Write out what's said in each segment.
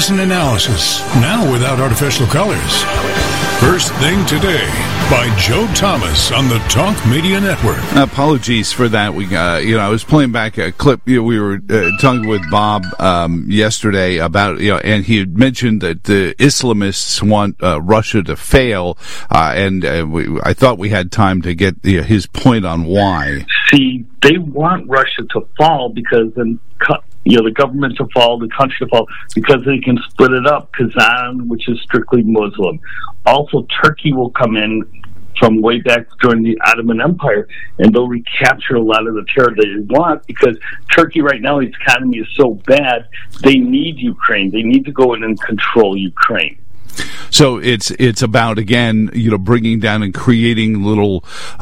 news and analysis, now without artificial colors. First Thing Today by Joe Thomas on the Talk Media Network. Apologies for that. I was playing back a clip. We were talking with Bob yesterday about, and he had mentioned that the Islamists want Russia to fail, and I thought we had time to get his point on why. See, they want Russia to fall because then the government to fall, the country to fall, because they can split it up. Kazan, which is strictly Muslim. Also, Turkey will come in from way back during the Ottoman Empire, and they'll recapture a lot of the territory they want, because Turkey right now, its economy is so bad, they need Ukraine. They need to go in and control Ukraine. So it's about, again, bringing down and creating little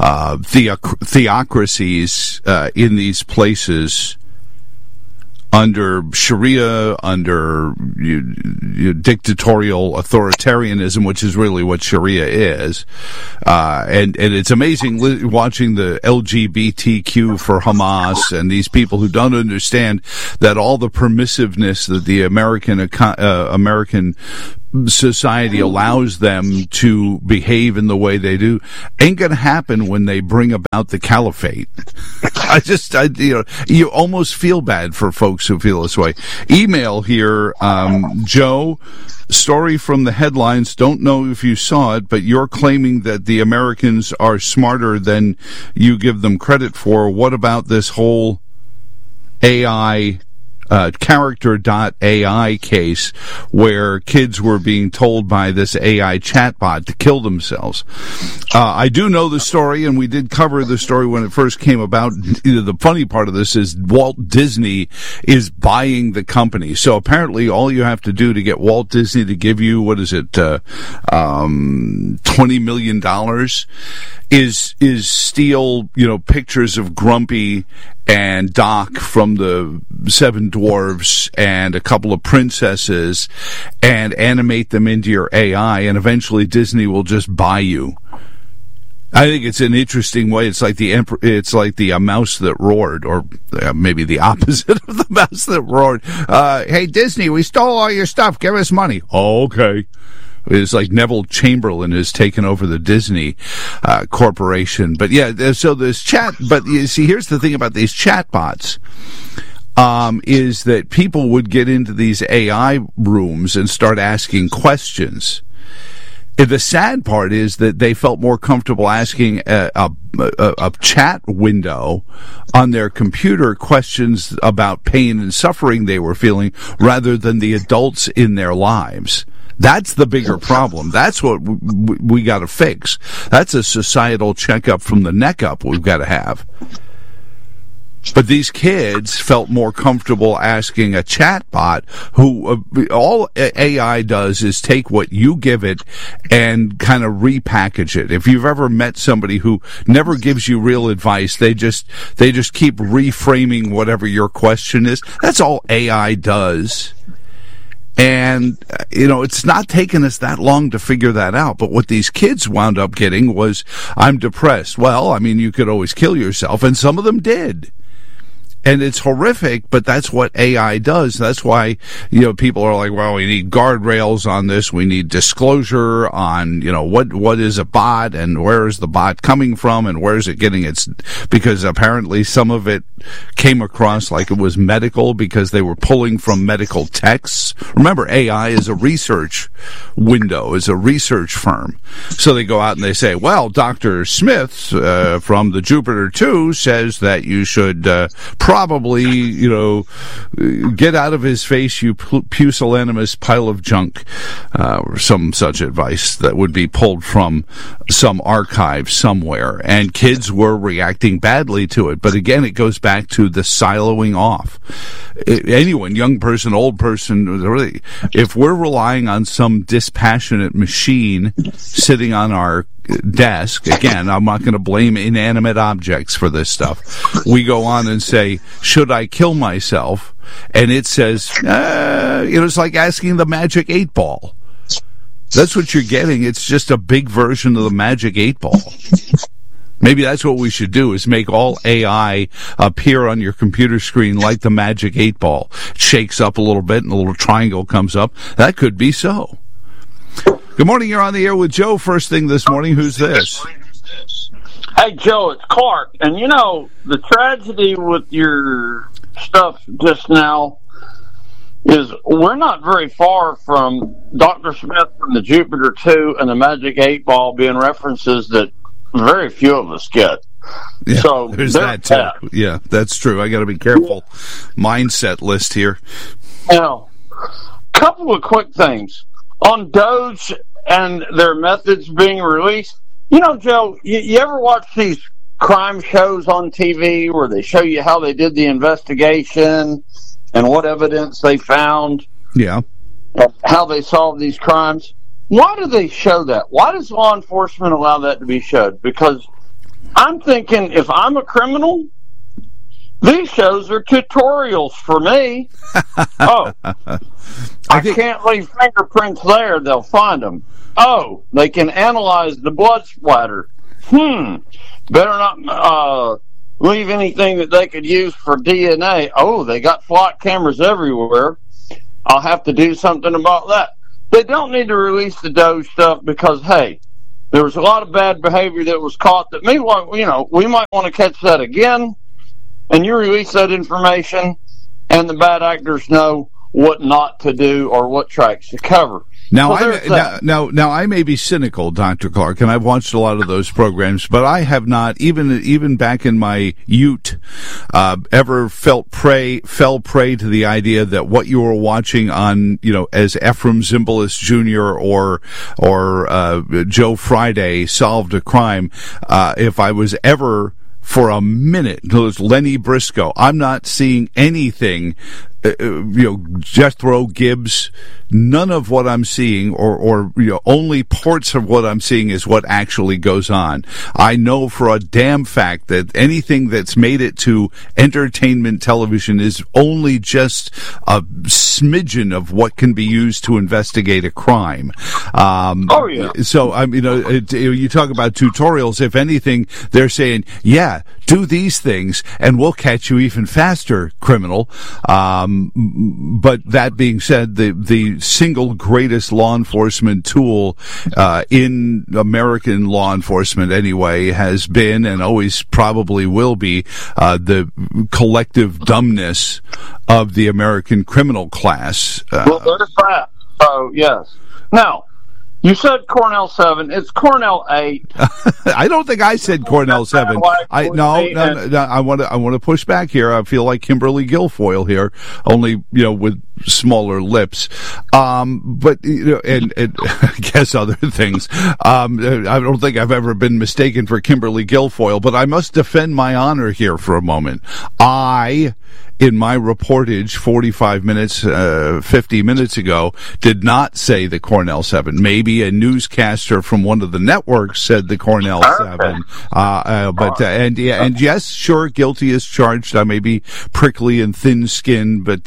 theocracies in these places under Sharia, under dictatorial authoritarianism, which is really what Sharia is. And it's amazing watching the LGBTQ for Hamas and these people who don't understand that all the permissiveness that the American society allows them to behave in the way they do ain't going to happen when they bring about the caliphate. You almost feel bad for folks who feel this way. Email here, Joe, story from the headlines. Don't know if you saw it, but you're claiming that the Americans are smarter than you give them credit for. What about this whole AI character.ai case where kids were being told by this AI chatbot to kill themselves? I do know the story, and we did cover the story when it first came about. The funny part of this is Walt Disney is buying the company. So apparently all you have to do to get Walt Disney to give you, $20 million is steal, pictures of Grumpy and Doc from the Seven Dwarves and a couple of princesses and animate them into your AI, and eventually Disney will just buy you. I think it's an interesting way. It's like the mouse that roared, or maybe the opposite of the mouse that roared. Hey, Disney, we stole all your stuff. Give us money. Oh, okay. It's like Neville Chamberlain has taken over the Disney corporation. But yeah, so this chat, but you see, here's the thing about these chatbots, is that people would get into these AI rooms and start asking questions. The sad part is that they felt more comfortable asking a chat window on their computer questions about pain and suffering they were feeling rather than the adults in their lives. That's the bigger problem. That's what we got to fix. That's a societal checkup from the neck up we've got to have. But these kids felt more comfortable asking a chatbot who all AI does is take what you give it and kind of repackage it. If you've ever met somebody who never gives you real advice, they just keep reframing whatever your question is. That's all AI does. And, it's not taken us that long to figure that out. But what these kids wound up getting was, I'm depressed. Well, you could always kill yourself, and some of them did. And it's horrific, but that's what AI does. That's why, people are like, well, we need guardrails on this. We need disclosure on, what is a bot and where is the bot coming from and where is it getting its, because apparently some of it came across like it was medical because they were pulling from medical texts. Remember, AI is a research window, is a research firm. So they go out and they say, well, Dr. Smith, from the Jupiter 2 says that you should, probably, get out of his face, you pusillanimous pile of junk, or some such advice that would be pulled from some archive somewhere. And kids were reacting badly to it. But again, it goes back to the siloing off. Anyone, young person, old person, really, if we're relying on some dispassionate machine sitting on our desk, again, I'm not going to blame inanimate objects for this stuff. We go on and say, should I kill myself? And it says, it's like asking the magic 8-ball. That's what you're getting. It's just a big version of the magic 8-ball. Maybe that's what we should do, is make all AI appear on your computer screen like the Magic 8 Ball. It shakes up a little bit and a little triangle comes up. That could be so. Good morning. You're on the air with Joe. First thing this morning. Who's this? Hey, Joe, it's Clark. And, you know, the tragedy with your stuff just now is we're not very far from Dr. Smith from the Jupiter 2 and the Magic 8 Ball being references that very few of us get. Yeah, so there's that too. Yeah, that's true. I got to be careful. Mindset list here. Now, couple of quick things on Doge and their methods being released. You know, Joe, you ever watch these crime shows on TV where they show you how they did the investigation and what evidence they found? Yeah. How they solved these crimes? Why do they show that? Why does law enforcement allow that to be showed? Because I'm thinking, if I'm a criminal, these shows are tutorials for me. I can't leave fingerprints there. They'll find them. Oh, they can analyze the blood splatter. Better not leave anything that they could use for DNA. Oh, they got flock cameras everywhere. I'll have to do something about that. They don't need to release the Doge stuff because, hey, there was a lot of bad behavior that was caught that we might want to catch that again. And you release that information, and the bad actors know what not to do or what tracks to cover. Now, I may be cynical, Dr. Clark, and I've watched a lot of those programs, but I have not, even back in my youth, ever fell prey to the idea that what you were watching on, as Ephraim Zimbalist Jr. or Joe Friday solved a crime, if I was ever for a minute, Lenny Briscoe, I'm not seeing anything, Jethro Gibbs, none of what I'm seeing, or only parts of what I'm seeing is what actually goes on. I know for a damn fact that anything that's made it to entertainment television is only just a smidgen of what can be used to investigate a crime. So, you talk about tutorials. If anything, they're saying, yeah, do these things and we'll catch you even faster, criminal. But that being said, the single greatest law enforcement tool in American law enforcement anyway has been and always probably will be the collective dumbness of the American criminal class. Well, there's that. So, yes. Now, you said Cornell 7. It's Cornell 8. I don't think I said Cornell 7. I want to push back here. I feel like Kimberly Guilfoyle here, only with smaller lips. But and I guess other things. I don't think I've ever been mistaken for Kimberly Guilfoyle, but I must defend my honor here for a moment. In my reportage 45 minutes, 50 minutes ago, did not say the Cornell 7. Maybe a newscaster from one of the networks said the Cornell 7. And yes, sure, guilty as charged. I may be prickly and thin-skinned, but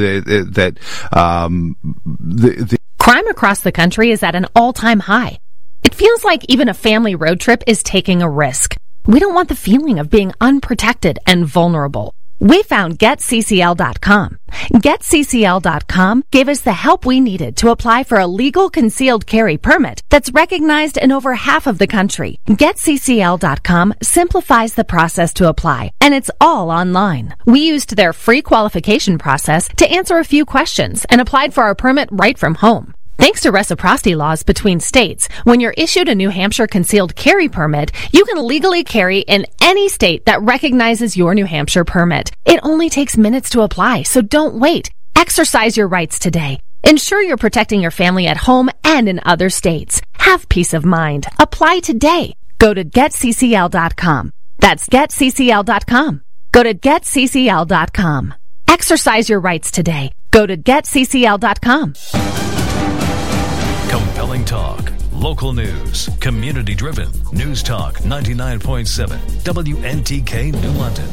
crime across the country is at an all-time high. It feels like even a family road trip is taking a risk. We don't want the feeling of being unprotected and vulnerable. We found GetCCL.com. GetCCL.com gave us the help we needed to apply for a legal concealed carry permit that's recognized in over half of the country. GetCCL.com simplifies the process to apply, and it's all online. We used their free qualification process to answer a few questions and applied for our permit right from home. Thanks to reciprocity laws between states, when you're issued a New Hampshire concealed carry permit, you can legally carry in any state that recognizes your New Hampshire permit. It only takes minutes to apply, so don't wait. Exercise your rights today. Ensure you're protecting your family at home and in other states. Have peace of mind. Apply today. Go to GetCCL.com. That's GetCCL.com. Go to GetCCL.com. Exercise your rights today. Go to GetCCL.com. Compelling talk, local news, community-driven. News Talk 99.7, WNTK New London.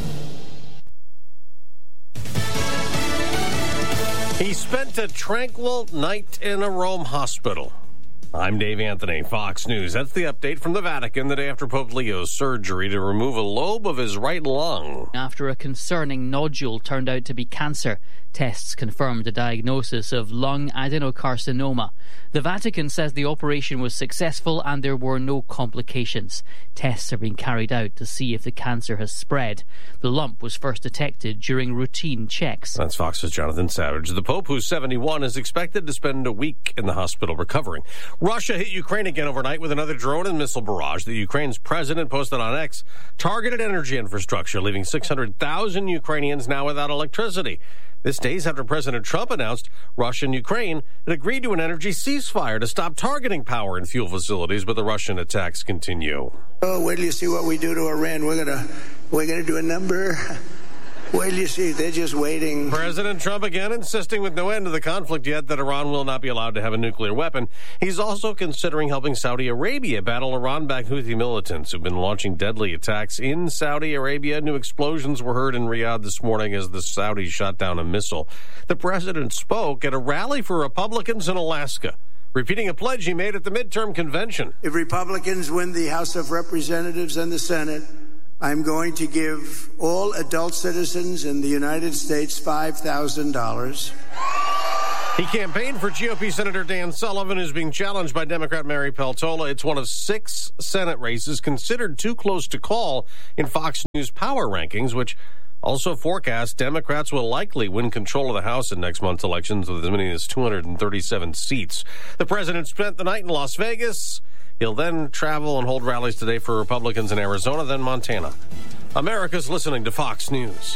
He spent a tranquil night in a Rome hospital. I'm Dave Anthony, Fox News. That's the update from the Vatican the day after Pope Leo's surgery to remove a lobe of his right lung. After a concerning nodule turned out to be cancer, tests confirmed a diagnosis of lung adenocarcinoma. The Vatican says the operation was successful and there were no complications. Tests are being carried out to see if the cancer has spread. The lump was first detected during routine checks. That's Fox's Jonathan Savage. The Pope, who's 71, is expected to spend a week in the hospital recovering. Russia hit Ukraine again overnight with another drone and missile barrage. The Ukraine's president posted on X targeted energy infrastructure, leaving 600,000 Ukrainians now without electricity. This days after President Trump announced Russia and Ukraine had agreed to an energy ceasefire to stop targeting power and fuel facilities, but the Russian attacks continue. Oh, wait till you see what we do to Iran. We're gonna do a number. Wait till you see. They're just waiting. President Trump again insisting with no end to the conflict yet that Iran will not be allowed to have a nuclear weapon. He's also considering helping Saudi Arabia battle Iran-backed Houthi militants who've been launching deadly attacks in Saudi Arabia. New explosions were heard in Riyadh this morning as the Saudis shot down a missile. The president spoke at a rally for Republicans in Alaska, repeating a pledge he made at the midterm convention. If Republicans win the House of Representatives and the Senate, I'm going to give all adult citizens in the United States $5,000. He campaigned for GOP Senator Dan Sullivan, who's being challenged by Democrat Mary Peltola. It's one of 6 Senate races considered too close to call in Fox News power rankings, which also forecast Democrats will likely win control of the House in next month's elections with as many as 237 seats. The president spent the night in Las Vegas. He'll then travel and hold rallies today for Republicans in Arizona, then Montana. America's listening to Fox News.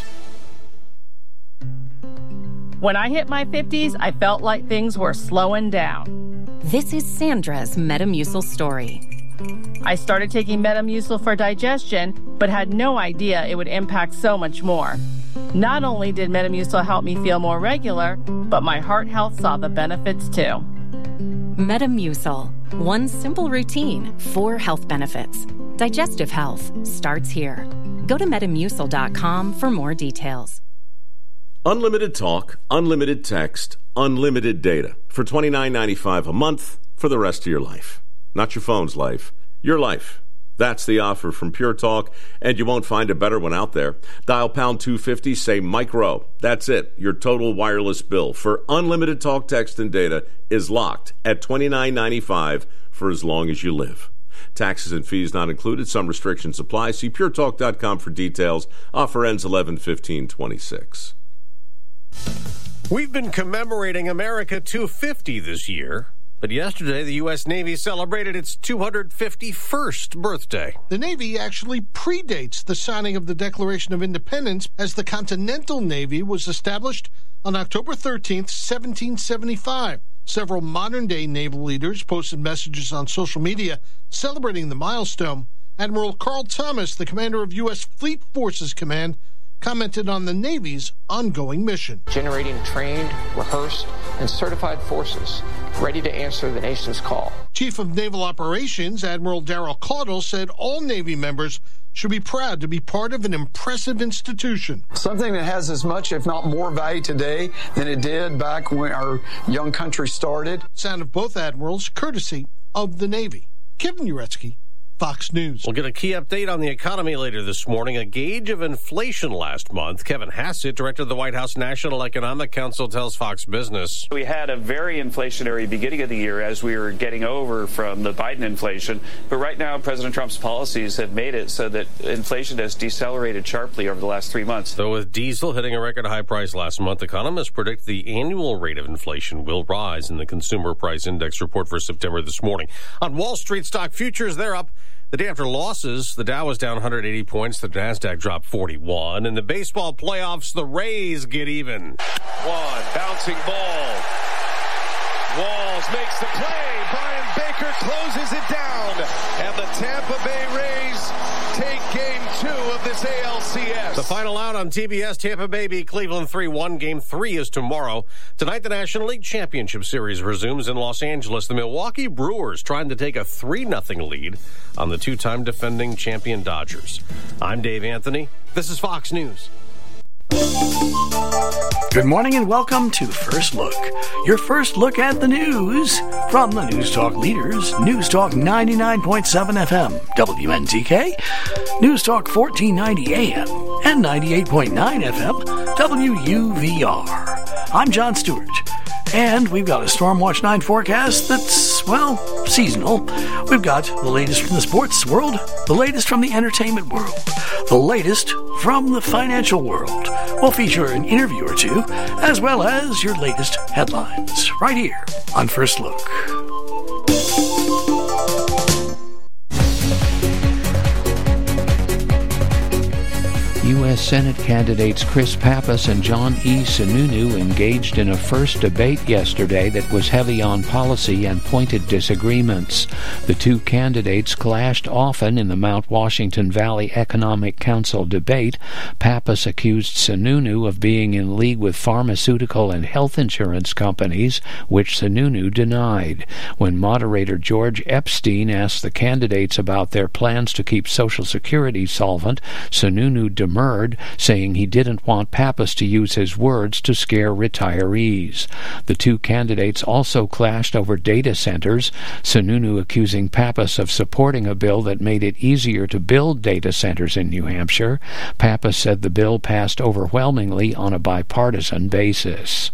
When I hit my 50s, I felt like things were slowing down. This is Sandra's Metamucil story. I started taking Metamucil for digestion, but had no idea it would impact so much more. Not only did Metamucil help me feel more regular, but my heart health saw the benefits too. Metamucil. One simple routine, 4 health benefits. Digestive health starts here. Go to Metamucil.com for more details. Unlimited talk, unlimited text, unlimited data for $29.95 a month for the rest of your life. Not your phone's life, your life. That's the offer from Pure Talk, and you won't find a better one out there. Dial pound 250, say Mike Rowe. That's it. Your total wireless bill for unlimited talk, text, and data is locked at $29.95 for as long as you live. Taxes and fees not included. Some restrictions apply. See puretalk.com for details. Offer ends 11/15/26. We've been commemorating America 250 this year. But yesterday, the U.S. Navy celebrated its 251st birthday. The Navy actually predates the signing of the Declaration of Independence, as the Continental Navy was established on October 13th, 1775. Several modern-day naval leaders posted messages on social media celebrating the milestone. Admiral Carl Thomas, the commander of U.S. Fleet Forces Command, commented on the Navy's ongoing mission. Generating trained, rehearsed, and certified forces ready to answer the nation's call. Chief of Naval Operations, Admiral Darrell Caudle, said all Navy members should be proud to be part of an impressive institution. Something that has as much, if not more, value today than it did back when our young country started. Sound of both admirals, courtesy of the Navy. Kevin Uretsky, Fox News. We'll get a key update on the economy later this morning. A gauge of inflation last month. Kevin Hassett, director of the White House National Economic Council, tells Fox Business. We had a very inflationary beginning of the year as we were getting over from the Biden inflation. But right now, President Trump's policies have made it so that inflation has decelerated sharply over the last 3 months. Though with diesel hitting a record high price last month, economists predict the annual rate of inflation will rise in the Consumer Price Index report for September this morning. On Wall Street, stock futures, they're up. The day after losses, the Dow was down 180 points. The NASDAQ dropped 41. In the baseball playoffs, the Rays get even. One bouncing ball. Walls makes the play. Brian Baker closes it down. And the Tampa Bay Rays take Game 2 of this ALCS. The final out on TBS, Tampa Bay beat Cleveland 3-1. Game 3 is tomorrow. Tonight, the National League Championship Series resumes in Los Angeles. The Milwaukee Brewers trying to take a 3-0 lead on the two-time defending champion Dodgers. I'm Dave Anthony. This is Fox News. Good morning and welcome to First Look, your first look at the news from the News Talk leaders, News Talk 99.7 FM, WNTK, News Talk 1490 AM, and 98.9 FM, WUVR. I'm John Stewart, and we've got a Stormwatch 9 forecast that's, well, seasonal. We've got the latest from the sports world, the latest from the entertainment world, the latest from the financial world. We'll feature an interview or two, as well as your latest headlines, right here on First Look. U.S. Senate candidates Chris Pappas and John E. Sununu engaged in a first debate yesterday that was heavy on policy and pointed disagreements. The two candidates clashed often in the Mount Washington Valley Economic Council debate. Pappas accused Sununu of being in league with pharmaceutical and health insurance companies, which Sununu denied. When moderator George Epstein asked the candidates about their plans to keep Social Security solvent, Sununu demurred, saying he didn't want Pappas to use his words to scare retirees. The two candidates also clashed over data centers, Sununu accusing Pappas of supporting a bill that made it easier to build data centers in New Hampshire. Pappas said the bill passed overwhelmingly on a bipartisan basis.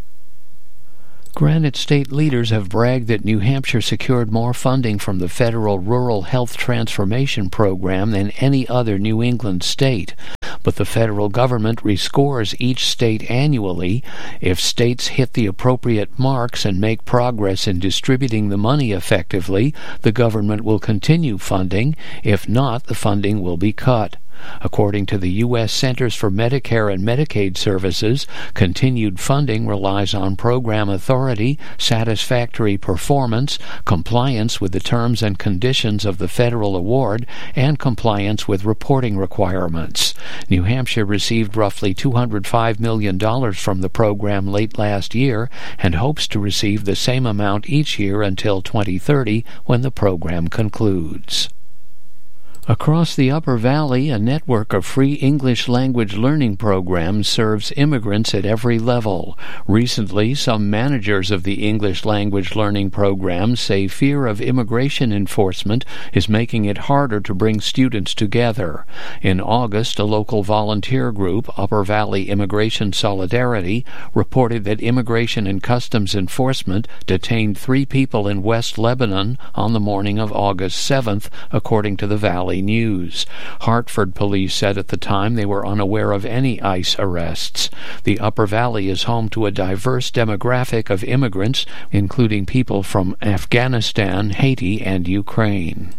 Granite State leaders have bragged that New Hampshire secured more funding from the federal Rural Health Transformation Program than any other New England state. But the federal government rescores each state annually. If states hit the appropriate marks and make progress in distributing the money effectively, the government will continue funding. If not, the funding will be cut. According to the U.S. Centers for Medicare and Medicaid Services, continued funding relies on program authority, satisfactory performance, compliance with the terms and conditions of the federal award, and compliance with reporting requirements. New Hampshire received roughly $205 million from the program late last year and hopes to receive the same amount each year until 2030, when the program concludes. Across the Upper Valley, a network of free English language learning programs serves immigrants at every level. Recently, some managers of the English language learning programs say fear of immigration enforcement is making it harder to bring students together. In August, a local volunteer group, Upper Valley Immigration Solidarity, reported that Immigration and Customs Enforcement detained 3 people in West Lebanon on the morning of August 7th, according to the Valley News. Hartford police said at the time they were unaware of any ICE arrests. The Upper Valley is home to a diverse demographic of immigrants, including people from Afghanistan, Haiti, and Ukraine.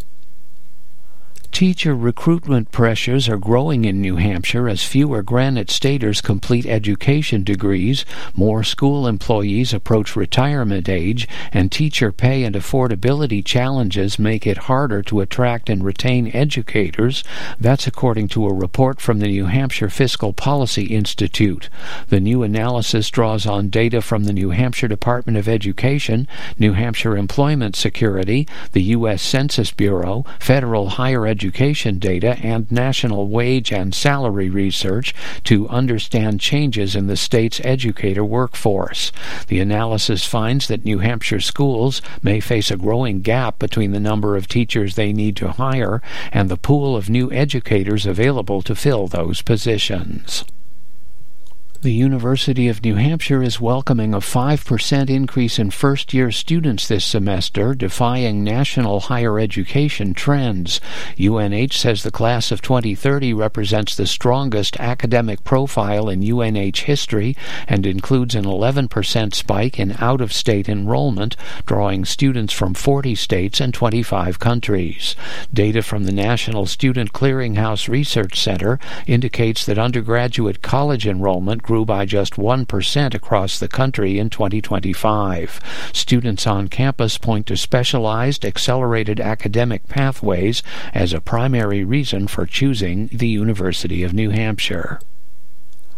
Teacher recruitment pressures are growing in New Hampshire as fewer Granite Staters complete education degrees, more school employees approach retirement age, and teacher pay and affordability challenges make it harder to attract and retain educators. That's according to a report from the New Hampshire Fiscal Policy Institute. The new analysis draws on data from the New Hampshire Department of Education, New Hampshire Employment Security, the U.S. Census Bureau, federal higher education data, and national wage and salary research to understand changes in the state's educator workforce. The analysis finds that New Hampshire schools may face a growing gap between the number of teachers they need to hire and the pool of new educators available to fill those positions. The University of New Hampshire is welcoming a 5% increase in first-year students this semester, defying national higher education trends. UNH says the class of 2030 represents the strongest academic profile in UNH history and includes an 11% spike in out-of-state enrollment, drawing students from 40 states and 25 countries. Data from the National Student Clearinghouse Research Center indicates that undergraduate college enrollment grew by just 1% across the country in 2025. Students on campus point to specialized, accelerated academic pathways as a primary reason for choosing the University of New Hampshire.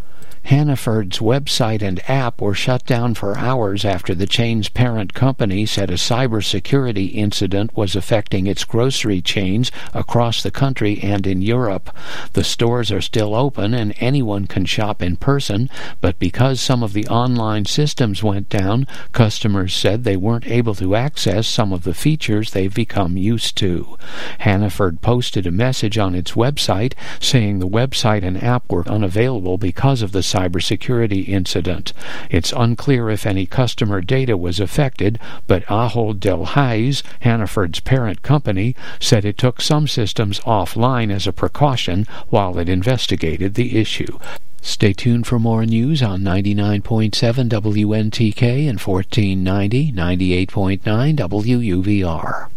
Hannaford's website and app were shut down for hours after the chain's parent company said a cybersecurity incident was affecting its grocery chains across the country and in Europe. The stores are still open and anyone can shop in person, but because some of the online systems went down, customers said they weren't able to access some of the features they've become used to. Hannaford posted a message on its website saying the website and app were unavailable because of the cybersecurity incident. It's unclear if any customer data was affected, but Ahold Delhaize, Hannaford's parent company, said it took some systems offline as a precaution while it investigated the issue. Stay tuned for more news on 99.7 WNTK and 1490, 98.9 WUVR.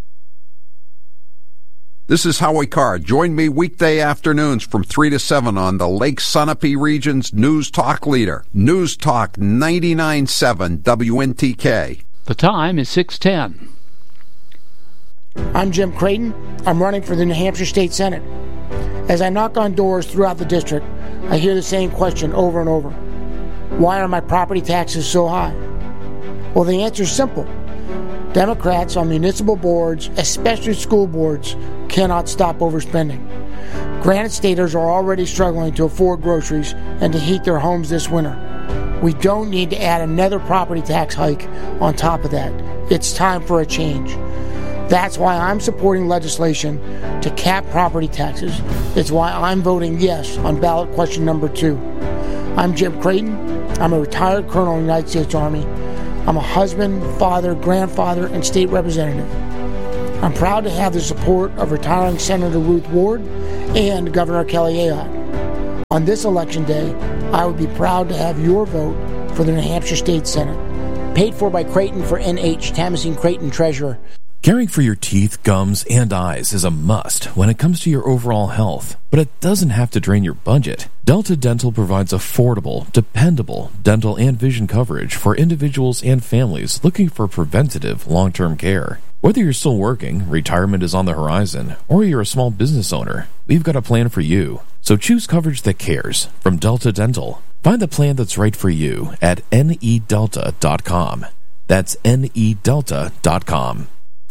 This is Howie Carr. Join me weekday afternoons from 3 to 7 on the Lake Sunapee region's News Talk leader, News Talk 99.7 WNTK. The time is 6:10. I'm Jim Creighton. I'm running for the New Hampshire State Senate. As I knock on doors throughout the district, I hear the same question over and over. Why are my property taxes so high? Well, the answer is simple. Democrats on municipal boards, especially school boards, cannot stop overspending. Granite Staters are already struggling to afford groceries and to heat their homes this winter. We don't need to add another property tax hike on top of that. It's time for a change. That's why I'm supporting legislation to cap property taxes. It's why I'm voting yes on ballot question number 2. I'm Jim Creighton. I'm a retired colonel in the United States Army. I'm a husband, father, grandfather, and state representative. I'm proud to have the support of retiring Senator Ruth Ward and Governor Kelly Ayotte. On this election day, I would be proud to have your vote for the New Hampshire State Senate. Paid for by Creighton for NH, Tamazine Creighton Treasurer. Caring for your teeth, gums, and eyes is a must when it comes to your overall health, but it doesn't have to drain your budget. Delta Dental provides affordable, dependable dental and vision coverage for individuals and families looking for preventative long-term care. Whether you're still working, retirement is on the horizon, or you're a small business owner, we've got a plan for you. So choose coverage that cares from Delta Dental. Find the plan that's right for you at nedelta.com. That's nedelta.com.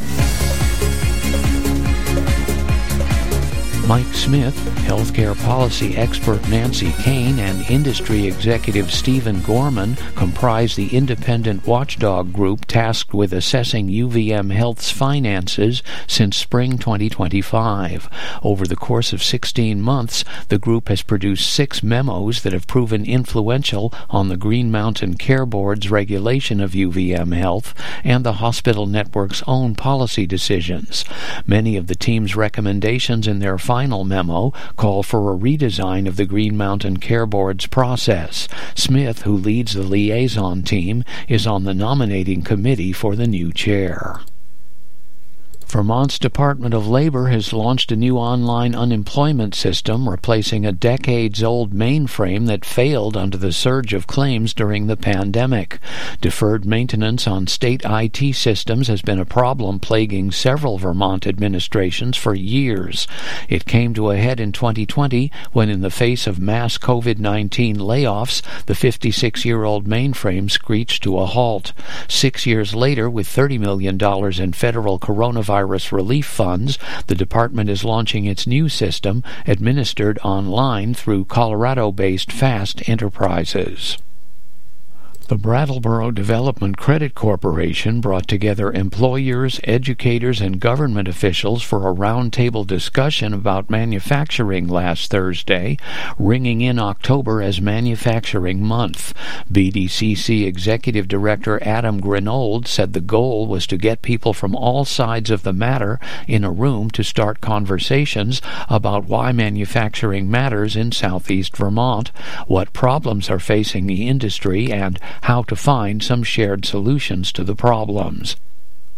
Mike Smith, healthcare policy expert Nancy Kane, and industry executive Stephen Gorman comprise the independent watchdog group tasked with assessing UVM Health's finances since spring 2025. Over the course of 16 months, the group has produced 6 memos that have proven influential on the Green Mountain Care Board's regulation of UVM Health and the hospital network's own policy decisions. Many of the team's recommendations in their final memo call for a redesign of the Green Mountain Care Board's process. Smith, who leads the liaison team, is on the nominating committee for the new chair. Vermont's Department of Labor has launched a new online unemployment system, replacing a decades-old mainframe that failed under the surge of claims during the pandemic. Deferred maintenance on state IT systems has been a problem plaguing several Vermont administrations for years. It came to a head in 2020 when, in the face of mass COVID-19 layoffs, the 56-year-old mainframe screeched to a halt. 6 years later, with $30 million in federal coronavirus relief funds, the department is launching its new system, administered online through Colorado-based Fast Enterprises. The Brattleboro Development Credit Corporation brought together employers, educators, and government officials for a roundtable discussion about manufacturing last Thursday, ringing in October as Manufacturing Month. BDCC Executive Director Adam Grinold said the goal was to get people from all sides of the matter in a room to start conversations about why manufacturing matters in southeast Vermont, what problems are facing the industry, and how to find some shared solutions to the problems.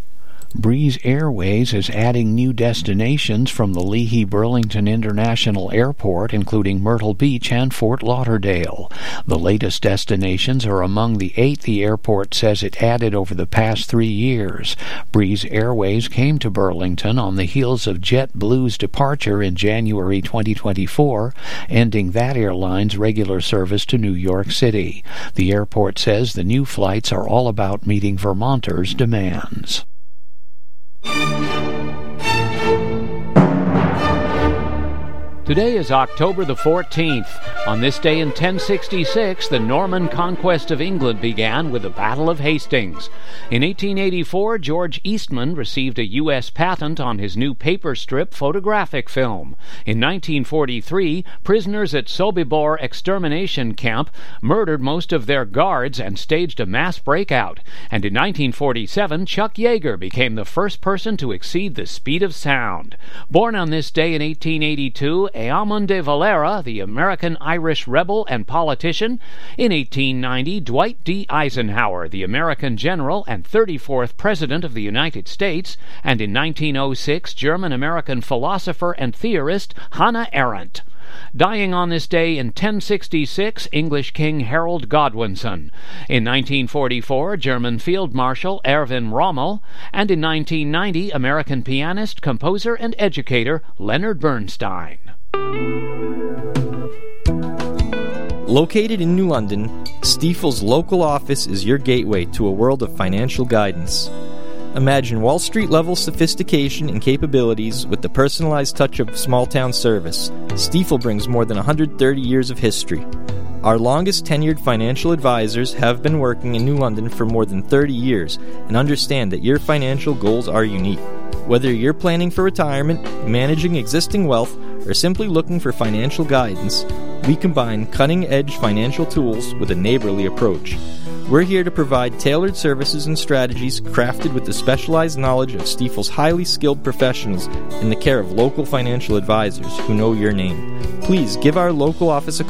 Breeze Airways is adding new destinations from the Leahy-Burlington International Airport, including Myrtle Beach and Fort Lauderdale. The latest destinations are among the 8 the airport says it added over the past 3 years. Breeze Airways came to Burlington on the heels of JetBlue's departure in January 2024, ending that airline's regular service to New York City. The airport says the new flights are all about meeting Vermonters' demands. Today is October the 14th. On this day in 1066, the Norman conquest of England began with the Battle of Hastings. In 1884, George Eastman received a U.S. patent on his new paper strip photographic film. In 1943, prisoners at Sobibor extermination camp murdered most of their guards and staged a mass breakout. And in 1947, Chuck Yeager became the first person to exceed the speed of sound. Born on this day in 1882, Eamon de Valera, the American-Irish rebel and politician. In 1890, Dwight D. Eisenhower, the American general and 34th President of the United States. And in 1906, German-American philosopher and theorist Hannah Arendt. Dying on this day in 1066, English King Harold Godwinson. In 1944, German Field Marshal Erwin Rommel. And in 1990, American pianist, composer, and educator Leonard Bernstein. Located in New London, Stifel's local office is your gateway to a world of financial guidance. Imagine Wall Street-level sophistication and capabilities with the personalized touch of small-town service. Stifel brings more than 130 years of history. Our longest tenured financial advisors have been working in New London for more than 30 years and understand that your financial goals are unique. Whether you're planning for retirement, managing existing wealth, or simply looking for financial guidance, we combine cutting-edge financial tools with a neighborly approach. We're here to provide tailored services and strategies crafted with the specialized knowledge of Stifel's highly skilled professionals in the care of local financial advisors who know your name. Please give our local office a call